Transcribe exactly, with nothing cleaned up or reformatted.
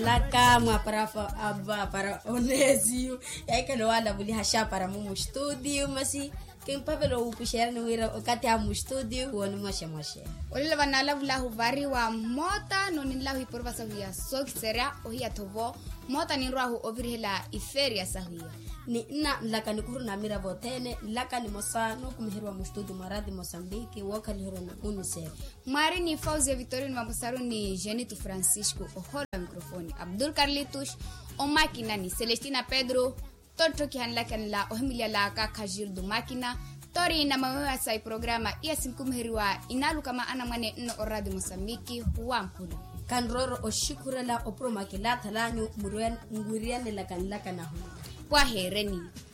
La cama para aba para Onésio. E aí que não anda buli hasha para mu studio, mas quem pavelo upushera no ira okati amu studio wonu mashe mashe. Olile vanala vula huvari wa mota no nila hu porva savia so kisera ohia tovo mota ni rahu overhela iferia sahia. Ni na laka ni kuruna mira botene laka ni mosano kumhirwa mu studio maradi Mozambique woka ni hirona unise. Mari ni Fauzi Vitorino Mabusaru ni Genito Francisco ohola microfone Abdul Carlitos o máquina ni Celestina Pedro Toto kihanla kanla ohimilia la kaka Gildo Máquina tori na mamewa sai programa ia simkumhiriwa inalu kama ana mane no oradi Mozambique huampulu kanroro oshikurela opromakila talanyu murwen nguriane la kanla kana hu kwa hereni.